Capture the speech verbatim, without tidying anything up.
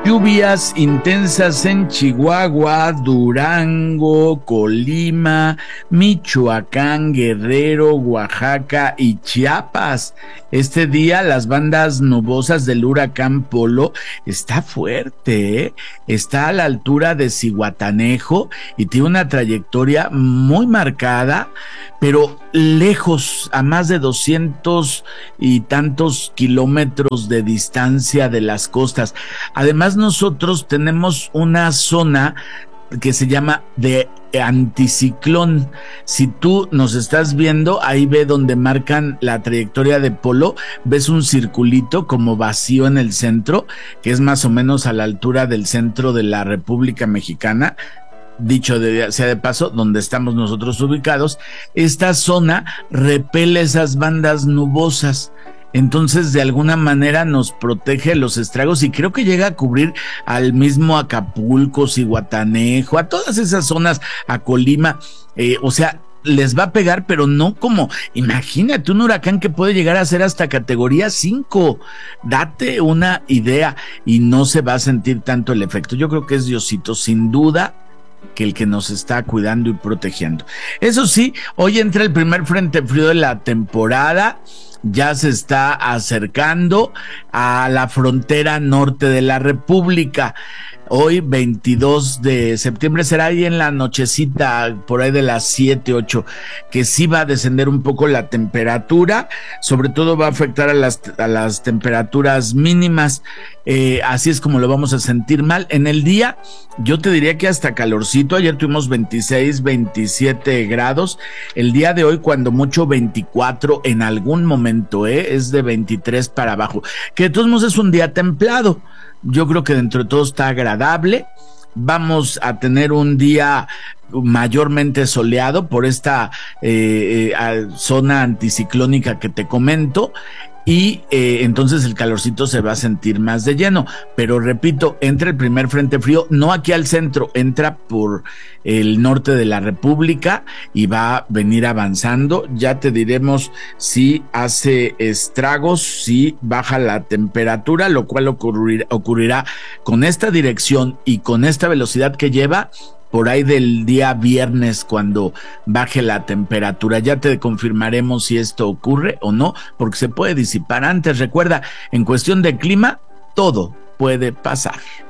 Lluvias intensas en Chihuahua, Durango, Colima, Michoacán, Guerrero, Oaxaca y Chiapas. Este día las bandas nubosas del huracán Polo está fuerte, ¿eh? Está a la altura de Zihuatanejo y tiene una trayectoria muy marcada, pero lejos, a más de doscientos y tantos kilómetros de distancia de las costas. Además, nosotros tenemos una zona que se llama de anticiclón. Si tú nos estás viendo, ahí ve donde marcan la trayectoria de Polo, ves un circulito como vacío en el centro, que es más o menos a la altura del centro de la República Mexicana. Dicho de, sea de paso, donde estamos nosotros ubicados, esta zona repele esas bandas nubosas. Entonces, de alguna manera nos protege los estragos y creo que llega a cubrir al mismo Acapulco, Zihuatanejo, a todas esas zonas, a Colima, eh, o sea, les va a pegar, pero no como, imagínate un huracán que puede llegar a ser hasta categoría cinco, date una idea y no se va a sentir tanto el efecto. Yo creo que es Diosito, sin duda, que el que nos está cuidando y protegiendo. Eso sí, hoy entra el primer frente frío de la temporada, ya se está acercando a la frontera norte de la República. Hoy, veintidós de septiembre, será ahí en la nochecita, por ahí de las siete, ocho, que sí va a descender un poco la temperatura, sobre todo va a afectar a las, a las temperaturas mínimas, eh, así es como lo vamos a sentir mal. En el día, yo te diría que hasta calorcito, ayer tuvimos veintiséis, veintisiete grados, el día de hoy cuando mucho veinticuatro en algún momento, eh, es de veintitrés para abajo, que de todos modos es un día templado. Yo creo que dentro de todo está agradable. Vamos a tener un día mayormente soleado por esta eh, eh, zona anticiclónica que te comento. Y eh, entonces el calorcito se va a sentir más de lleno, pero repito, entra el primer frente frío, no aquí al centro, entra por el norte de la República y va a venir avanzando. Ya te diremos si hace estragos, si baja la temperatura, lo cual ocurrir, ocurrirá con esta dirección y con esta velocidad que lleva por ahí del día viernes cuando baje la temperatura. Ya te confirmaremos si esto ocurre o no, porque se puede disipar antes. Recuerda, en cuestión de clima, todo puede pasar.